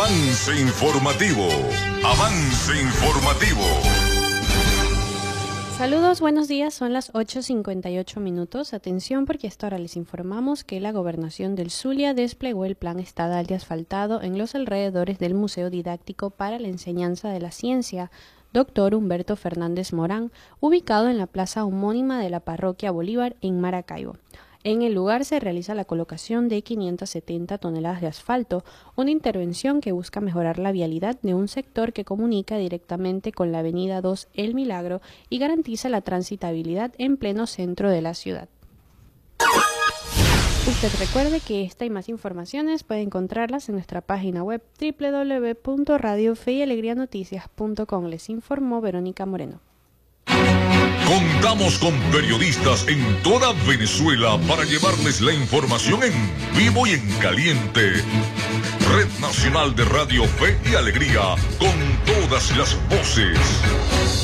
Avance informativo. Avance informativo. Saludos, buenos días, son las 8:58 minutos. Atención porque a esta hora les informamos que la Gobernación del Zulia desplegó el plan estadal de asfaltado en los alrededores del Museo Didáctico para la Enseñanza de la Ciencia, Dr. Humberto Fernández Morán, ubicado en la plaza homónima de la Parroquia Bolívar en Maracaibo. En el lugar se realiza la colocación de 570 toneladas de asfalto, una intervención que busca mejorar la vialidad de un sector que comunica directamente con la avenida 2 El Milagro y garantiza la transitabilidad en pleno centro de la ciudad. Usted recuerde que esta y más informaciones puede encontrarlas en nuestra página web www.radiofeyalegrianoticias.com. Les informó Verónica Moreno. Contamos con periodistas en toda Venezuela para llevarles la información en vivo y en caliente. Red Nacional de Radio Fe y Alegría, con todas las voces.